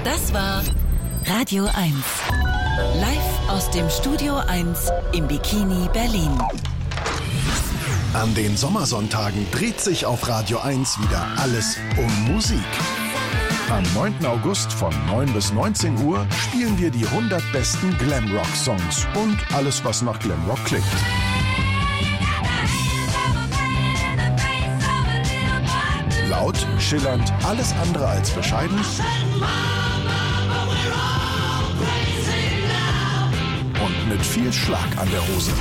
Das war Radio 1. Live aus dem Studio 1 im Bikini Berlin. An den Sommersonntagen dreht sich auf Radio 1 wieder alles um Musik. Am 9. August von 9 bis 19 Uhr spielen wir die 100 besten Glamrock-Songs und alles, was nach Glamrock klingt. Laut, schillernd, alles andere als bescheiden. Und mit viel Schlag an der Hose.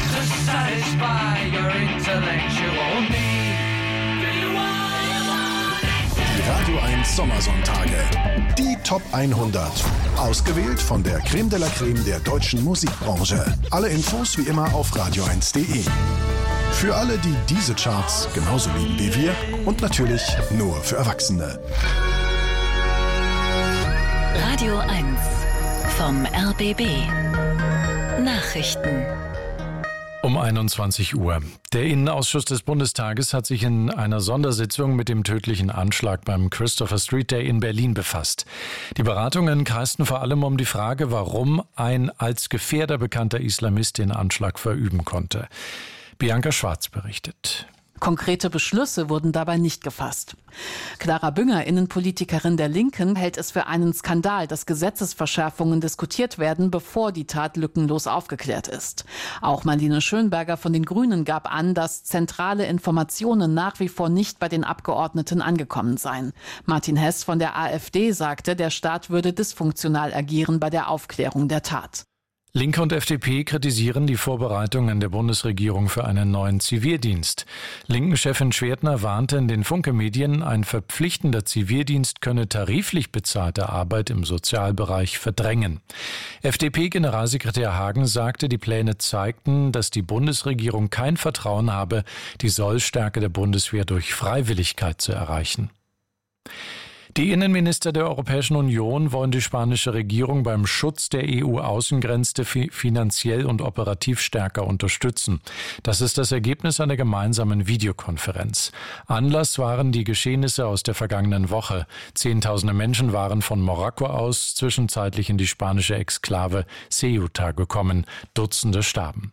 Die Radio 1 Sommersonntage. Die Top 100. Ausgewählt von der Creme de la Creme der deutschen Musikbranche. Alle Infos wie immer auf radio1.de. Für alle, die diese Charts genauso lieben wie wir und natürlich nur für Erwachsene. Radio 1 vom RBB. Nachrichten. Um 21 Uhr. Der Innenausschuss des Bundestages hat sich in einer Sondersitzung mit dem tödlichen Anschlag beim Christopher Street Day in Berlin befasst. Die Beratungen kreisten vor allem um die Frage, warum ein als Gefährder bekannter Islamist den Anschlag verüben konnte. Bianca Schwarz berichtet. Konkrete Beschlüsse wurden dabei nicht gefasst. Clara Bünger, Innenpolitikerin der Linken, hält es für einen Skandal, dass Gesetzesverschärfungen diskutiert werden, bevor die Tat lückenlos aufgeklärt ist. Auch Marlene Schönberger von den Grünen gab an, dass zentrale Informationen nach wie vor nicht bei den Abgeordneten angekommen seien. Martin Hess von der AfD sagte, der Staat würde dysfunktional agieren bei der Aufklärung der Tat. Linke und FDP kritisieren die Vorbereitungen der Bundesregierung für einen neuen Zivildienst. Linken-Chefin Schwertner warnte in den Funke-Medien, ein verpflichtender Zivildienst könne tariflich bezahlte Arbeit im Sozialbereich verdrängen. FDP-Generalsekretär Hagen sagte, die Pläne zeigten, dass die Bundesregierung kein Vertrauen habe, die Sollstärke der Bundeswehr durch Freiwilligkeit zu erreichen. Die Innenminister der Europäischen Union wollen die spanische Regierung beim Schutz der EU-Außengrenze finanziell und operativ stärker unterstützen. Das ist das Ergebnis einer gemeinsamen Videokonferenz. Anlass waren die Geschehnisse aus der vergangenen Woche. Zehntausende Menschen waren von Marokko aus zwischenzeitlich in die spanische Exklave Ceuta gekommen. Dutzende starben.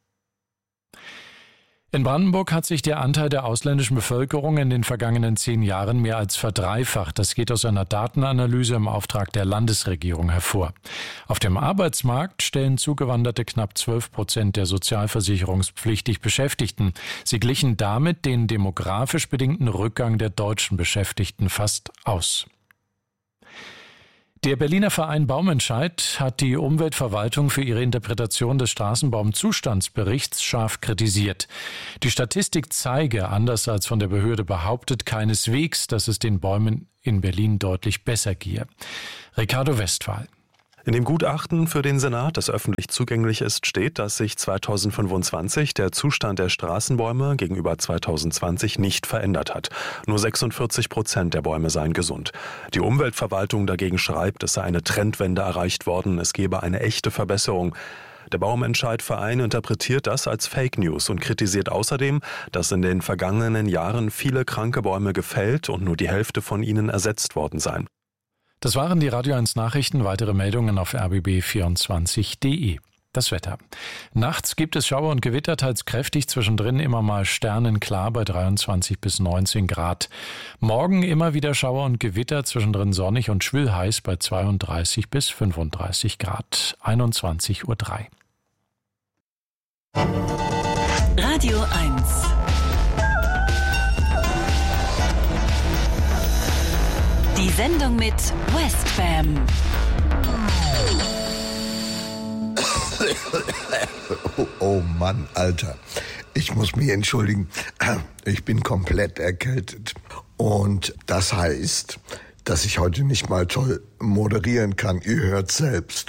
In Brandenburg hat sich der Anteil der ausländischen Bevölkerung in den vergangenen 10 Jahren mehr als verdreifacht. Das geht aus einer Datenanalyse im Auftrag der Landesregierung hervor. Auf dem Arbeitsmarkt stellen Zugewanderte knapp 12% der sozialversicherungspflichtig Beschäftigten. Sie glichen damit den demografisch bedingten Rückgang der deutschen Beschäftigten fast aus. Der Berliner Verein Baumentscheid hat die Umweltverwaltung für ihre Interpretation des Straßenbaumzustandsberichts scharf kritisiert. Die Statistik zeige, anders als von der Behörde behauptet, keineswegs, dass es den Bäumen in Berlin deutlich besser gehe. Ricardo Westphal. In dem Gutachten für den Senat, das öffentlich zugänglich ist, steht, dass sich 2025 der Zustand der Straßenbäume gegenüber 2020 nicht verändert hat. Nur 46% der Bäume seien gesund. Die Umweltverwaltung dagegen schreibt, es sei eine Trendwende erreicht worden, es gebe eine echte Verbesserung. Der Baumentscheid-Verein interpretiert das als Fake News und kritisiert außerdem, dass in den vergangenen Jahren viele kranke Bäume gefällt und nur die Hälfte von ihnen ersetzt worden seien. Das waren die Radio 1 Nachrichten. Weitere Meldungen auf rbb24.de. Das Wetter. Nachts gibt es Schauer und Gewitter, teils kräftig, zwischendrin immer mal sternenklar bei 23 bis 19 Grad. Morgen immer wieder Schauer und Gewitter, zwischendrin sonnig und schwülheiß bei 32 bis 35 Grad. 21:03 Uhr. Radio 1. Die Sendung mit Westbam. Oh Mann, Alter. Ich muss mich entschuldigen. Ich bin komplett erkältet. Und das heißt, dass ich heute nicht mal toll moderieren kann. Ihr hört selbst.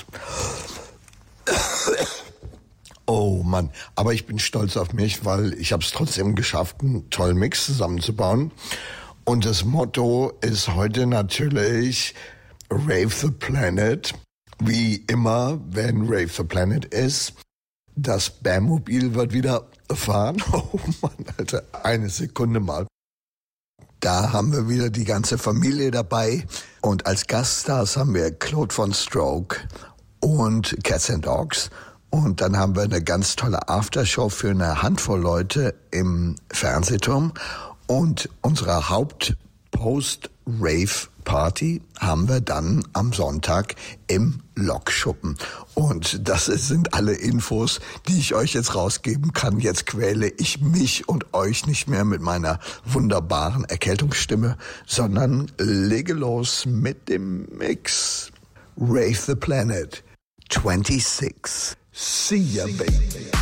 Oh Mann, aber ich bin stolz auf mich, weil ich habe es trotzdem geschafft, einen tollen Mix zusammenzubauen. Und das Motto ist heute natürlich Rave the Planet. Wie immer, wenn Rave the Planet ist, das Bam-Mobil wird wieder fahren. Oh Mann, Alter, eine Sekunde mal. Da haben wir wieder die ganze Familie dabei Und als Gaststars haben wir Claude von Stroke und Cats and Dogs. Und dann haben wir eine ganz tolle Aftershow für eine Handvoll Leute im Fernsehturm. Und unsere Haupt-Post-Rave-Party haben wir dann am Sonntag im Lokschuppen. Und das sind alle Infos, die ich euch jetzt rausgeben kann. Jetzt quäle ich mich und euch nicht mehr mit meiner wunderbaren Erkältungsstimme, sondern lege los mit dem Mix. Rave the Planet 26. See ya, baby.